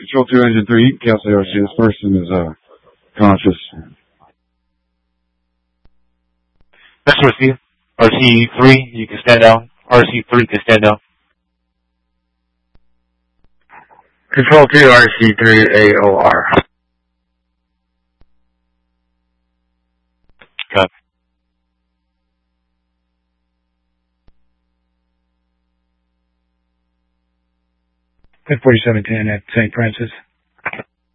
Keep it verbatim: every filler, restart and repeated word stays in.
Control two, engine three, you can calculate R C. This person is, uh, conscious. That's R C. R C three, you can stand down. R C three can stand down. Control two, R C three, A O R. Copy. forty-seven ten at Saint Francis.